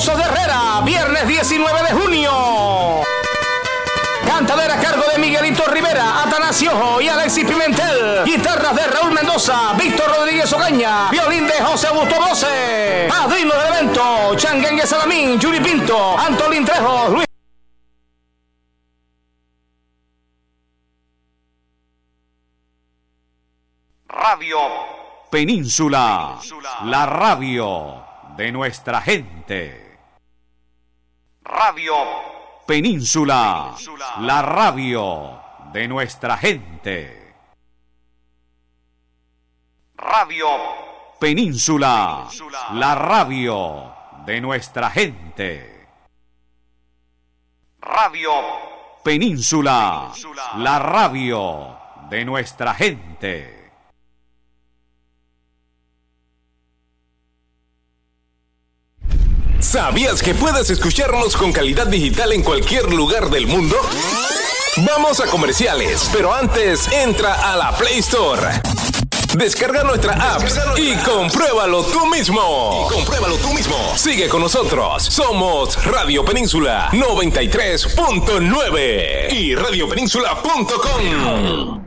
Pozos de Herrera, viernes 19 de junio. Cantadera a cargo de Miguelito Rivera, Atanasio y Alexis Pimentel. Guitarras de Raúl Mendoza, Víctor Rodríguez Ocaña. Violín de José Augusto Bose. Padrino del evento, Changuengue Salamín, Yuri Pinto, Antolín Trejo, Luis. Radio Península, la radio de nuestra gente. Radio Península, la radio de nuestra gente. Radio Península, la radio de nuestra gente. Radio Península, la radio de nuestra gente. ¿Sabías que puedes escucharnos con calidad digital en cualquier lugar del mundo? Vamos a comerciales, pero antes entra a la Play Store. Descarga nuestra app y compruébalo tú mismo. Sigue con nosotros. Somos Radio Península 93.9 y radiopenínsula.com.